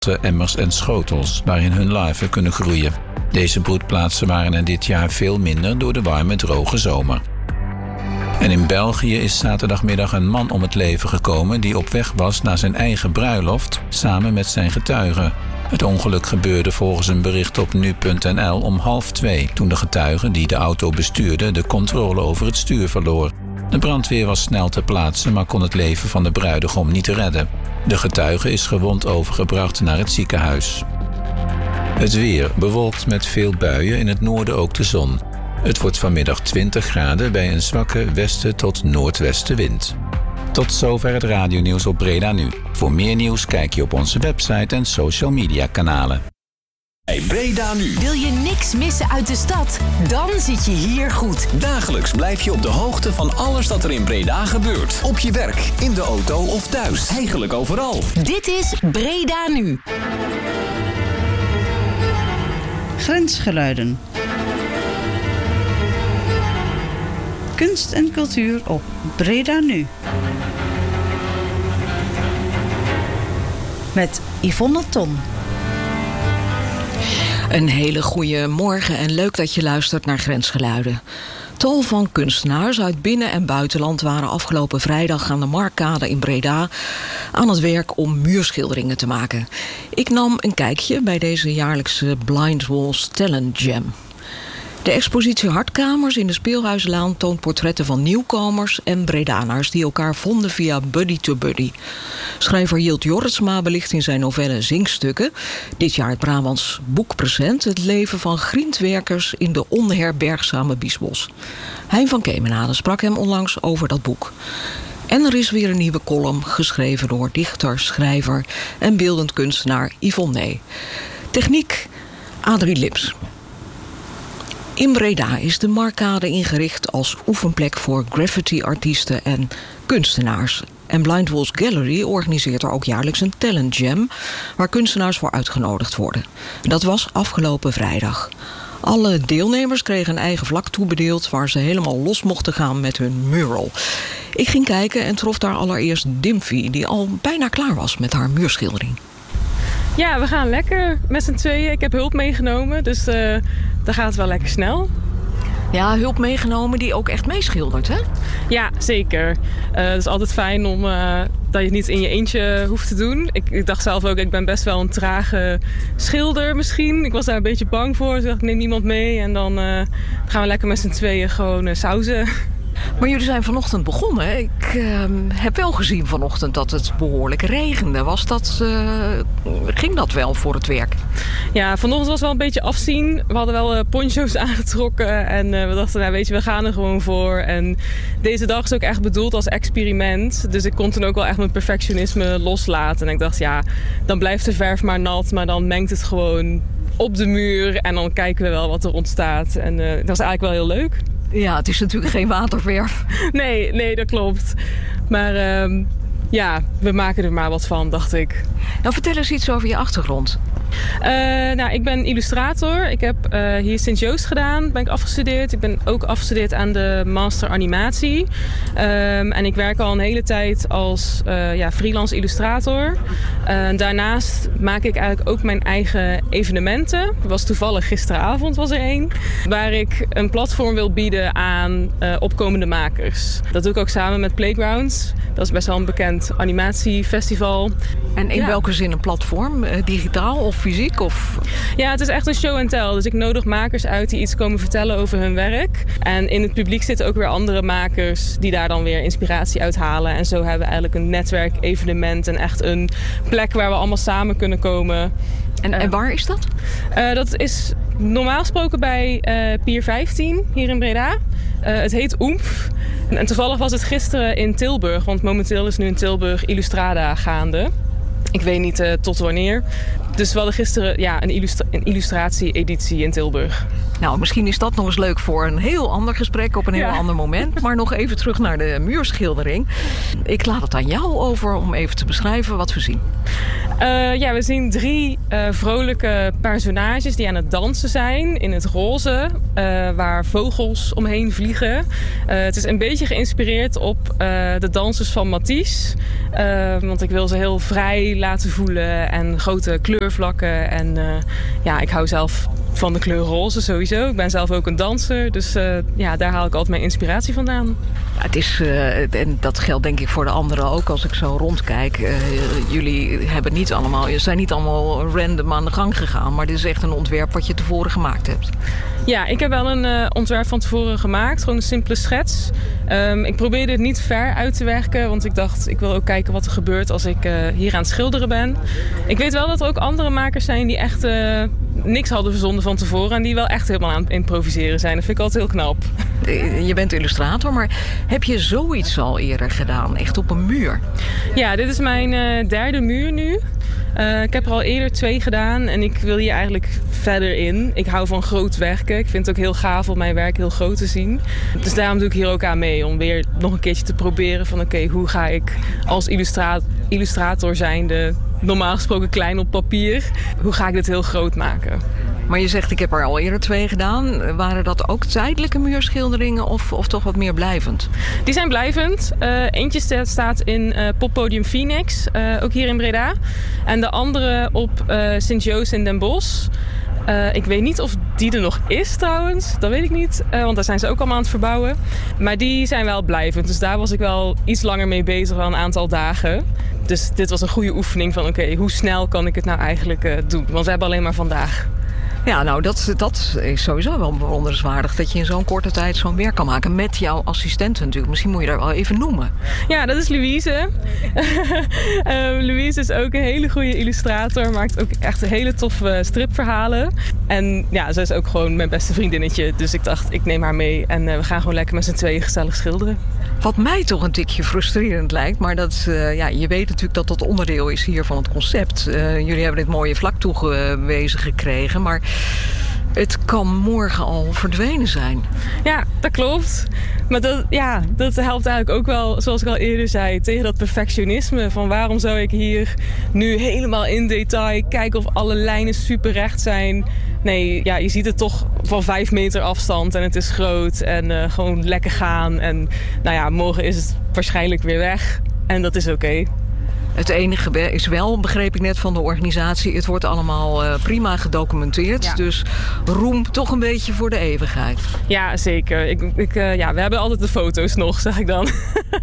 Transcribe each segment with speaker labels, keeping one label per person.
Speaker 1: emmers en schotels waarin hun larven kunnen groeien. Deze broedplaatsen waren er dit jaar veel minder door de warme, droge zomer. En in België is zaterdagmiddag een man om het leven gekomen die op weg was naar zijn eigen bruiloft samen met zijn getuigen. Het ongeluk gebeurde volgens een bericht op nu.nl om 1:30, toen de getuige die de auto bestuurde de controle over het stuur verloor. De brandweer was snel ter plaatse, maar kon het leven van de bruidegom niet redden. De getuige is gewond overgebracht naar het ziekenhuis. Het weer bewolkt met veel buien, in het noorden ook de zon. Het wordt vanmiddag 20 graden bij een zwakke westen tot noordwestenwind. Tot zover het radionieuws op Breda Nu. Voor meer nieuws kijk je op onze website en social media kanalen.
Speaker 2: Hey, Breda Nu.
Speaker 3: Wil je niks missen uit de stad? Dan zit je hier goed.
Speaker 2: Dagelijks blijf je op de hoogte van alles dat er in Breda gebeurt. Op je werk, in de auto of thuis. Eigenlijk overal.
Speaker 3: Dit is Breda Nu.
Speaker 4: Grensgeluiden. Kunst en cultuur op Breda Nu. Met Yvonne Ton.
Speaker 5: Een hele goede morgen en leuk dat je luistert naar Grensgeluiden. Tal van kunstenaars uit binnen- en buitenland waren afgelopen vrijdag aan de Markkade in Breda aan het werk om muurschilderingen te maken. Ik nam een kijkje bij deze jaarlijkse Blind Walls Talent Jam. De expositie Hartkamers in de Speelhuislaan toont portretten van nieuwkomers en Bredanaars die elkaar vonden via Buddy to Buddy. Schrijver Jilt Jorritsma belicht in zijn novelle Zingstukken, dit jaar het Brabants Boekpresent, het leven van grindwerkers in de onherbergzame Biesbos. Hein van Kemenade sprak hem onlangs over dat boek. En er is weer een nieuwe column, geschreven door dichter, schrijver en beeldend kunstenaar Yvonne. Techniek Adrie Lips. In Breda is de Markkade ingericht als oefenplek voor graffiti-artiesten en kunstenaars. En Blind Walls Gallery organiseert er ook jaarlijks een talent jam, waar kunstenaars voor uitgenodigd worden. Dat was afgelopen vrijdag. Alle deelnemers kregen een eigen vlak toebedeeld waar ze helemaal los mochten gaan met hun mural. Ik ging kijken en trof daar allereerst Dimfy, die al bijna klaar was met haar muurschildering.
Speaker 6: Ja, we gaan lekker met z'n tweeën. Ik heb hulp meegenomen, dus dan gaat het wel lekker snel.
Speaker 5: Ja, hulp meegenomen die ook echt meeschildert, hè?
Speaker 6: Ja, zeker. Het is altijd fijn om dat je het niet in je eentje hoeft te doen. Ik dacht zelf ook, ik ben best wel een trage schilder misschien. Ik was daar een beetje bang voor. Dus ik neem niemand mee en dan gaan we lekker met z'n tweeën gewoon sauzen.
Speaker 5: Maar jullie zijn vanochtend begonnen. Ik heb wel gezien vanochtend dat het behoorlijk regende. Ging dat wel voor het werk?
Speaker 6: Ja, vanochtend was wel een beetje afzien. We hadden wel poncho's aangetrokken. En we dachten, nou weet je, we gaan er gewoon voor. En deze dag is ook echt bedoeld als experiment. Dus ik kon toen ook wel echt mijn perfectionisme loslaten. En ik dacht, ja, dan blijft de verf maar nat. Maar dan mengt het gewoon op de muur. En dan kijken we wel wat er ontstaat. En dat was eigenlijk wel heel leuk.
Speaker 5: Ja, het is natuurlijk geen waterverf.
Speaker 6: Nee, dat klopt. Maar ja, we maken er maar wat van, dacht ik.
Speaker 5: Nou, vertel eens iets over je achtergrond.
Speaker 6: Ik ben illustrator. Ik heb hier Sint-Joost gedaan, ben ik afgestudeerd. Ik ben ook afgestudeerd aan de master animatie. En ik werk al een hele tijd als freelance illustrator. Daarnaast maak ik eigenlijk ook mijn eigen evenementen. Er was toevallig gisteravond was er één. Waar ik een platform wil bieden aan opkomende makers. Dat doe ik ook samen met Playgrounds. Dat is best wel een bekend animatiefestival.
Speaker 5: En in welke zin een platform? Digitaal of fysiek? Of?
Speaker 6: Ja, het is echt een show and tell. Dus ik nodig makers uit die iets komen vertellen over hun werk. En in het publiek zitten ook weer andere makers die daar dan weer inspiratie uit halen. En zo hebben we eigenlijk een netwerk, evenement en echt een plek waar we allemaal samen kunnen komen.
Speaker 5: En waar is dat?
Speaker 6: Dat is normaal gesproken bij Pier 15 hier in Breda. Het heet Oemf. En toevallig was het gisteren in Tilburg, want momenteel is nu in Tilburg Illustrada gaande. Ik weet niet tot wanneer. Dus we hadden gisteren een illustratie-editie in Tilburg.
Speaker 5: Nou, misschien is dat nog eens leuk voor een heel ander gesprek op een heel ander moment. Maar nog even terug naar de muurschildering. Ik laat het aan jou over om even te beschrijven wat we zien.
Speaker 6: We zien 3 vrolijke personages die aan het dansen zijn in het roze, waar vogels omheen vliegen. Het is een beetje geïnspireerd op de dansers van Matisse. Want ik wil ze heel vrij laten voelen en grote kleurvlakken. En ik hou zelf van de kleur roze sowieso. Ik ben zelf ook een danser, dus daar haal ik altijd mijn inspiratie vandaan.
Speaker 5: Ja, het is, en dat geldt denk ik voor de anderen ook als ik zo rondkijk. Jullie zijn niet allemaal random aan de gang gegaan, maar dit is echt een ontwerp wat je tevoren gemaakt hebt.
Speaker 6: Ja, ik heb wel een ontwerp van tevoren gemaakt. Gewoon een simpele schets. Ik probeerde het niet ver uit te werken. Want ik dacht, ik wil ook kijken wat er gebeurt als ik hier aan het schilderen ben. Ik weet wel dat er ook andere makers zijn die echt niks hadden verzonnen van tevoren. En die wel echt helemaal aan het improviseren zijn. Dat vind ik altijd heel knap.
Speaker 5: Je bent illustrator, maar heb je zoiets al eerder gedaan? Echt op een muur?
Speaker 6: Ja, dit is mijn 3e muur nu. Ik heb er al eerder 2 gedaan en ik wil hier eigenlijk verder in. Ik hou van groot werken. Ik vind het ook heel gaaf om mijn werk heel groot te zien. Dus daarom doe ik hier ook aan mee. Om weer nog een keertje te proberen van hoe ga ik als illustrator zijnde, normaal gesproken klein op papier, hoe ga ik dit heel groot maken?
Speaker 5: Maar je zegt, ik heb er al eerder 2 gedaan. Waren dat ook tijdelijke muurschilderingen of toch wat meer blijvend?
Speaker 6: Die zijn blijvend. Eentje staat in Poppodium Phoenix, ook hier in Breda. En de andere op Sint-Joost in Den Bosch. Ik weet niet of die er nog is trouwens. Dat weet ik niet, want daar zijn ze ook allemaal aan het verbouwen. Maar die zijn wel blijvend. Dus daar was ik wel iets langer mee bezig, wel een aantal dagen. Dus dit was een goede oefening van hoe snel kan ik het nou eigenlijk doen? Want we hebben alleen maar vandaag.
Speaker 5: Ja, nou, dat is sowieso wel bewonderenswaardig dat je in zo'n korte tijd zo'n werk kan maken met jouw assistenten natuurlijk. Misschien moet je daar wel even noemen.
Speaker 6: Ja, dat is Louise. Louise is ook een hele goede illustrator, maakt ook echt hele toffe stripverhalen. En ja, ze is ook gewoon mijn beste vriendinnetje. Dus ik dacht, ik neem haar mee en we gaan gewoon lekker met z'n tweeën gezellig schilderen.
Speaker 5: Wat mij toch een tikje frustrerend lijkt, maar je weet natuurlijk dat dat onderdeel is hier van het concept. Jullie hebben dit mooie vlak toegewezen gekregen, maar het kan morgen al verdwenen zijn. Ja, dat klopt. Maar dat helpt eigenlijk ook wel, zoals ik al eerder zei, tegen dat perfectionisme. Van waarom zou ik hier nu helemaal in detail kijken of alle lijnen super recht zijn. Nee, je ziet het toch van 5 meter afstand en het is groot en gewoon lekker gaan. En morgen is het waarschijnlijk weer weg en dat is oké. Het enige is wel, begreep ik net van de organisatie, het wordt allemaal prima gedocumenteerd. Ja. Dus roem toch een beetje voor de eeuwigheid. Ja, zeker. We hebben altijd de foto's nog, zeg ik dan.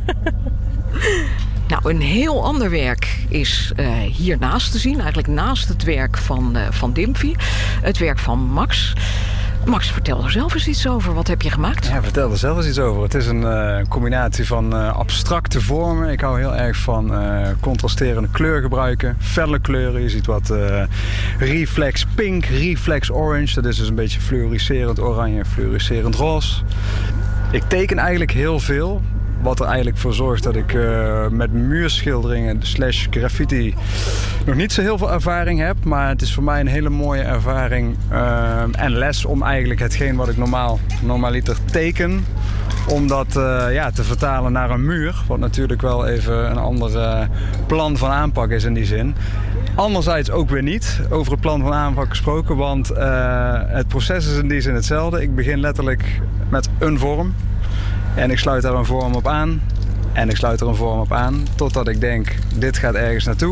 Speaker 5: Nou, een heel ander werk is hiernaast te zien. Eigenlijk naast het werk van Dimphy. Het werk van Max. Max, vertel er zelf eens iets over. Wat heb je gemaakt?
Speaker 7: Ja, vertel er zelf eens iets over. Het is een combinatie van abstracte vormen. Ik hou heel erg van contrasterende kleur gebruiken. Felle kleuren. Je ziet wat reflex pink, reflex orange. Dat is dus een beetje fluoriserend oranje, fluoriserend roze. Ik teken eigenlijk heel veel. Wat er eigenlijk voor zorgt dat ik met muurschilderingen / graffiti nog niet zo heel veel ervaring heb. Maar het is voor mij een hele mooie ervaring en les om eigenlijk hetgeen wat ik normaliter teken, om dat te vertalen naar een muur. Wat natuurlijk wel even een ander plan van aanpak is in die zin. Anderzijds ook weer niet, over het plan van aanpak gesproken, want het proces is in die zin hetzelfde. Ik begin letterlijk met een vorm. En ik sluit daar een vorm op aan. En ik sluit er een vorm op aan. Totdat ik denk, dit gaat ergens naartoe.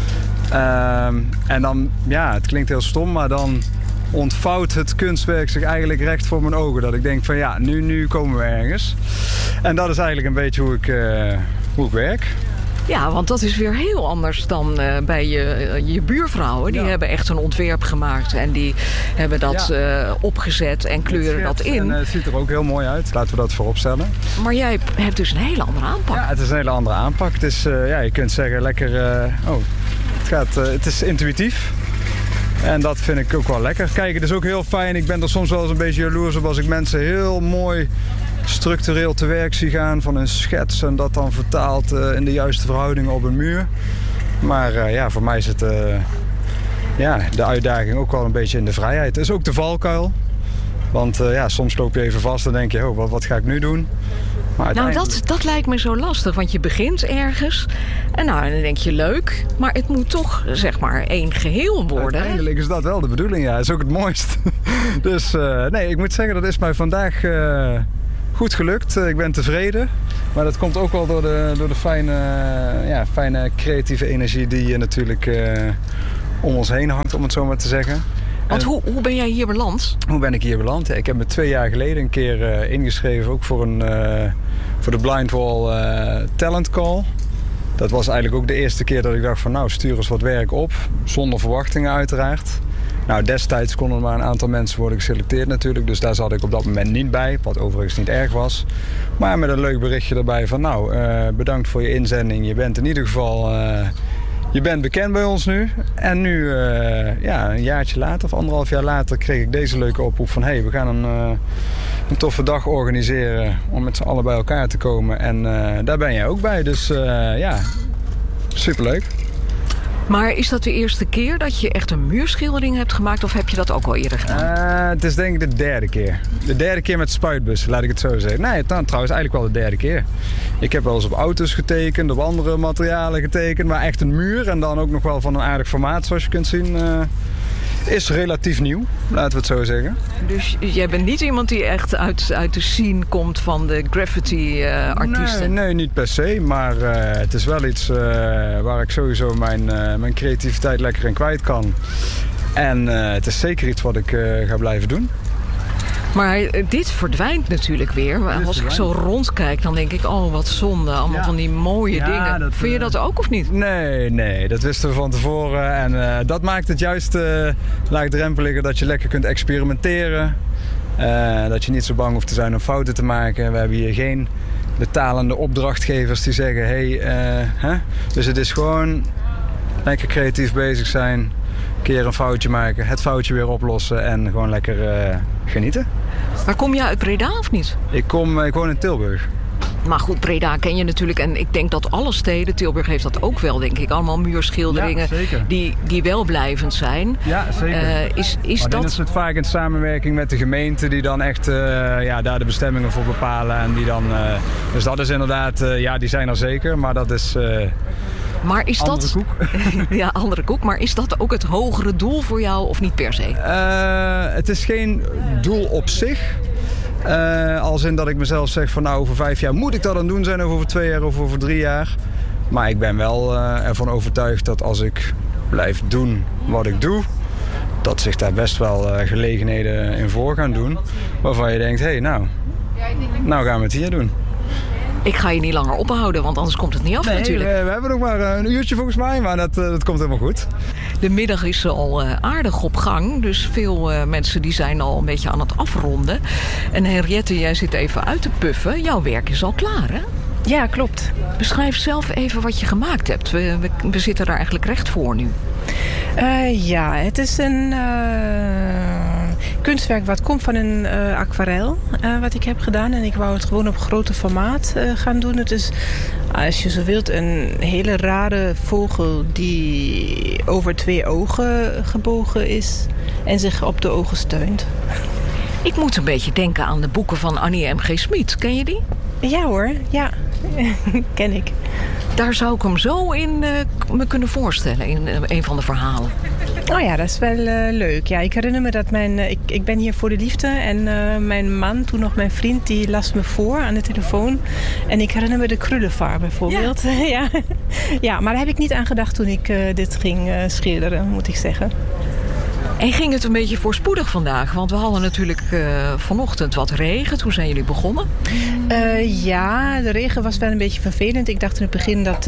Speaker 7: En dan, het klinkt heel stom, maar dan ontvouwt het kunstwerk zich eigenlijk recht voor mijn ogen. Dat ik denk van nu komen we ergens. En dat is eigenlijk een beetje hoe ik werk.
Speaker 5: Ja, want dat is weer heel anders dan bij je buurvrouwen. Die hebben echt een ontwerp gemaakt en die hebben dat opgezet en kleuren dat in.
Speaker 7: En het ziet er ook heel mooi uit, laten we dat voorop stellen.
Speaker 5: Maar jij hebt dus een hele andere aanpak.
Speaker 7: Ja, het is een hele andere aanpak. Het is, je kunt zeggen lekker, het is intuïtief. En dat vind ik ook wel lekker. Kijk, het is ook heel fijn. Ik ben er soms wel eens een beetje jaloers op als ik mensen heel mooi structureel te werk zie gaan van een schets en dat dan vertaalt in de juiste verhoudingen op een muur. Maar voor mij is het de uitdaging ook wel een beetje in de vrijheid. Het is ook de valkuil. Want soms loop je even vast en denk je, wat ga ik nu doen? Maar uiteindelijk...
Speaker 5: dat lijkt me zo lastig, want je begint ergens en dan denk je leuk, maar het moet toch, zeg maar, één geheel worden.
Speaker 7: Uiteindelijk is dat wel de bedoeling, ja. Dat is ook het mooist. Dus ik moet zeggen, dat is mij vandaag goed gelukt. Ik ben tevreden. Maar dat komt ook wel door de fijne creatieve energie die natuurlijk om ons heen hangt, om het zo maar te zeggen.
Speaker 5: Want hoe ben jij hier beland?
Speaker 7: Hoe ben ik hier beland? Ik heb me 2 jaar geleden een keer ingeschreven, ook voor de Blindwall Talent Call. Dat was eigenlijk ook de eerste keer dat ik dacht van stuur eens wat werk op. Zonder verwachtingen uiteraard. Destijds konden er maar een aantal mensen worden geselecteerd natuurlijk. Dus daar zat ik op dat moment niet bij. Wat overigens niet erg was. Maar met een leuk berichtje erbij van bedankt voor je inzending. Je bent in ieder geval... Je bent bekend bij ons nu. En nu, een jaartje later of 1,5 jaar later, kreeg ik deze leuke oproep van... we gaan een toffe dag organiseren om met z'n allen bij elkaar te komen. En daar ben jij ook bij. Dus superleuk.
Speaker 5: Maar is dat de eerste keer dat je echt een muurschildering hebt gemaakt... of heb je dat ook al eerder gedaan?
Speaker 7: Het is denk ik de 3e keer. De 3e keer met spuitbussen, laat ik het zo zeggen. Nee, trouwens eigenlijk wel de 3e keer. Ik heb wel eens op auto's getekend, op andere materialen getekend... maar echt een muur en dan ook nog wel van een aardig formaat, zoals je kunt zien... is relatief nieuw, laten we het zo zeggen.
Speaker 5: Dus jij bent niet iemand die echt uit de scene komt van de graffiti-artiesten?
Speaker 7: Nee, niet per se. Maar het is wel iets waar ik sowieso mijn creativiteit lekker in kwijt kan. En het is zeker iets wat ik ga blijven doen.
Speaker 5: Maar dit verdwijnt natuurlijk weer. Maar als ik zo rondkijk, dan denk ik... wat zonde, allemaal van die mooie dingen. Vind je dat ook of niet?
Speaker 7: Nee, dat wisten we van tevoren. En dat maakt het juist laagdrempeliger dat je lekker kunt experimenteren. Dat je niet zo bang hoeft te zijn om fouten te maken. We hebben hier geen betalende opdrachtgevers die zeggen... Dus het is gewoon lekker creatief bezig zijn... een keer een foutje maken, het foutje weer oplossen... en gewoon lekker genieten.
Speaker 5: Maar kom je uit Breda of niet?
Speaker 7: Ik woon in Tilburg.
Speaker 5: Maar goed, Breda ken je natuurlijk. En ik denk dat alle steden, Tilburg heeft dat ook wel, denk ik. Allemaal muurschilderingen die wel blijvend zijn.
Speaker 7: Ja, zeker.
Speaker 5: Is
Speaker 7: dat is het vaak in samenwerking met de gemeente... die dan echt daar de bestemmingen voor bepalen. En die dan, dus dat is inderdaad, die zijn er zeker. Maar dat is...
Speaker 5: Maar is
Speaker 7: andere koek.
Speaker 5: Ja, andere koek. Maar is dat ook het hogere doel voor jou of niet per se?
Speaker 7: Het is geen doel op zich. Als in dat ik mezelf zeg van over 5 jaar moet ik dat dan doen zijn. Of over 2 jaar of over 3 jaar. Maar ik ben wel ervan overtuigd dat als ik blijf doen wat ik doe... dat zich daar best wel gelegenheden in voor gaan doen. Waarvan je denkt, nou gaan we het hier doen.
Speaker 5: Ik ga je niet langer ophouden, want anders komt het niet af natuurlijk.
Speaker 7: We hebben nog maar een uurtje volgens mij, maar dat komt helemaal goed.
Speaker 5: De middag is al aardig op gang, dus veel mensen die zijn al een beetje aan het afronden. En Henriette, jij zit even uit te puffen. Jouw werk is al klaar, hè?
Speaker 4: Ja, klopt.
Speaker 5: Beschrijf zelf even wat je gemaakt hebt. We zitten daar eigenlijk recht voor nu.
Speaker 4: Het is een kunstwerk wat komt van een aquarel wat ik heb gedaan. En ik wou het gewoon op grote formaat gaan doen. Het is, als je zo wilt, een hele rare vogel die over 2 ogen gebogen is en zich op de ogen steunt.
Speaker 5: Ik moet een beetje denken aan de boeken van Annie M.G. Schmid. Ken je die?
Speaker 4: Ja hoor, ja. Ken ik.
Speaker 5: Daar zou ik hem zo in me kunnen voorstellen, in een van de verhalen.
Speaker 4: Oh ja, dat is wel leuk. Ja, ik herinner me dat ik ben hier voor de liefde en mijn man, toen nog mijn vriend, die las me voor aan de telefoon. En ik herinner me de krullenvaar bijvoorbeeld. Ja. Ja, maar daar heb ik niet aan gedacht toen ik dit ging schilderen, moet ik zeggen.
Speaker 5: En ging het een beetje voorspoedig vandaag? Want we hadden natuurlijk vanochtend wat regen. Toen zijn jullie begonnen?
Speaker 4: De regen was wel een beetje vervelend. Ik dacht in het begin dat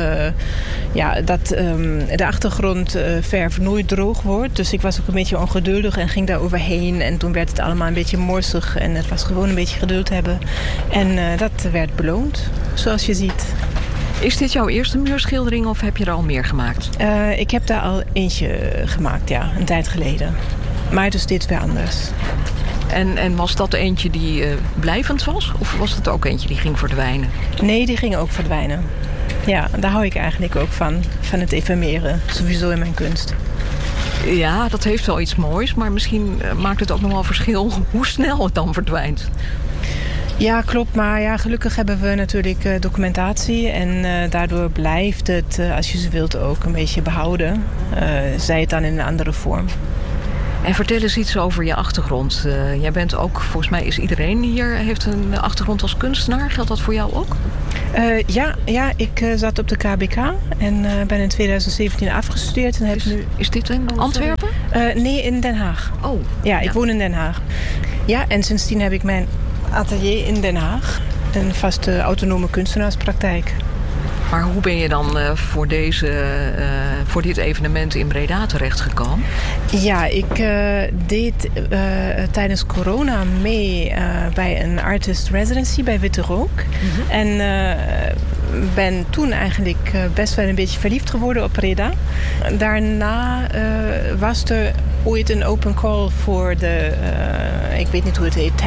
Speaker 4: de achtergrondverf nooit droog wordt. Dus ik was ook een beetje ongeduldig en ging daar overheen. En toen werd het allemaal een beetje morsig. En het was gewoon een beetje geduld hebben. En dat werd beloond, zoals je ziet.
Speaker 5: Is dit jouw eerste muurschildering of heb je er al meer gemaakt?
Speaker 4: Ik heb daar al eentje gemaakt, ja, een tijd geleden. Maar dus dit weer anders.
Speaker 5: En was dat eentje die blijvend was? Of was het ook eentje die ging verdwijnen?
Speaker 4: Nee, die ging ook verdwijnen. Ja, daar hou ik eigenlijk ook van het ephemeren. Sowieso in mijn kunst.
Speaker 5: Ja, dat heeft wel iets moois. Maar misschien maakt het ook nog wel verschil hoe snel het dan verdwijnt.
Speaker 4: Ja, klopt. Maar ja, gelukkig hebben we natuurlijk documentatie. En daardoor blijft het, als je ze wilt, ook een beetje behouden. Zij het dan in een andere vorm.
Speaker 5: En vertel eens iets over je achtergrond. Jij bent ook, volgens mij is iedereen hier, heeft een achtergrond als kunstenaar. Geldt dat voor jou ook?
Speaker 4: Ja, ik zat op de KBK en ben in 2017 afgestudeerd. En
Speaker 5: Is dit in Antwerpen?
Speaker 4: Nee, in Den Haag.
Speaker 5: Oh.
Speaker 4: Ja, ik woon in Den Haag. Ja, en sindsdien heb ik mijn atelier in Den Haag. Een vaste autonome kunstenaarspraktijk.
Speaker 5: Maar hoe ben je dan voor dit evenement in Breda terechtgekomen?
Speaker 4: Ja, ik deed tijdens corona mee bij een artist residency bij Witte Rook. Mm-hmm. En ben toen eigenlijk best wel een beetje verliefd geworden op Breda. Daarna was er ooit een open call voor de, ik weet niet hoe het heet,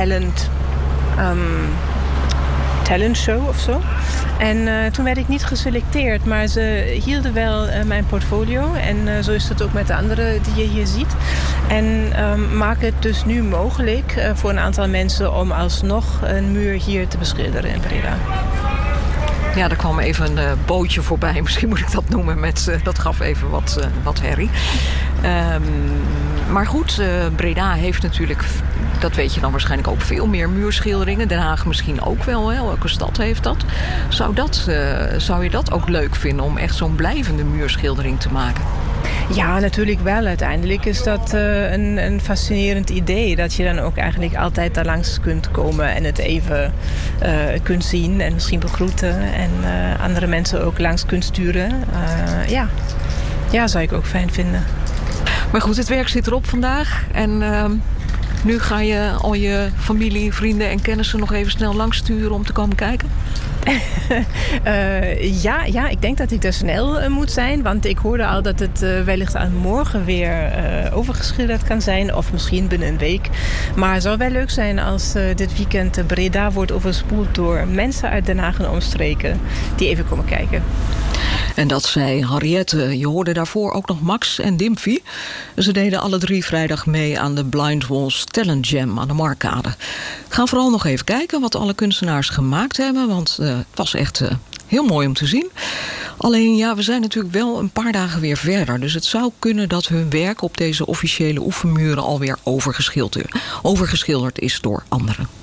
Speaker 4: talent show of zo. En toen werd ik niet geselecteerd, maar ze hielden wel mijn portfolio. En zo is het ook met de anderen die je hier ziet. En maken het dus nu mogelijk voor een aantal mensen om alsnog een muur hier te beschilderen in Breda.
Speaker 5: Ja, er kwam even een bootje voorbij. Misschien moet ik dat noemen. Dat gaf even wat herrie. Maar goed, Breda heeft natuurlijk, dat weet je dan waarschijnlijk ook, veel meer muurschilderingen. Den Haag misschien ook wel. Hè? Elke stad heeft dat. Zou je dat ook leuk vinden om echt zo'n blijvende muurschildering te maken?
Speaker 4: Ja, natuurlijk wel. Uiteindelijk is dat een fascinerend idee. Dat je dan ook eigenlijk altijd daar langs kunt komen en het even kunt zien en misschien begroeten. En andere mensen ook langs kunt sturen. Ja, zou ik ook fijn vinden.
Speaker 5: Maar goed, het werk zit erop vandaag. En nu ga je al je familie, vrienden en kennissen nog even snel langs sturen om te komen kijken?
Speaker 4: Ja, ik denk dat ik er snel moet zijn. Want ik hoorde al dat het wellicht aan morgen weer overgeschilderd kan zijn. Of misschien binnen een week. Maar het zou wel leuk zijn als dit weekend Breda wordt overspoeld door mensen uit Den Haag en omstreken. Die even komen kijken.
Speaker 5: En dat zei Henriette. Je hoorde daarvoor ook nog Max en Dimphy. Ze deden alle 3 vrijdag mee aan de Blind Walls Talent Jam aan de Markkade. Ga vooral nog even kijken wat alle kunstenaars gemaakt hebben. Want het was echt heel mooi om te zien. Alleen ja, we zijn natuurlijk wel een paar dagen weer verder. Dus het zou kunnen dat hun werk op deze officiële oefenmuren alweer overgeschilderd is door anderen.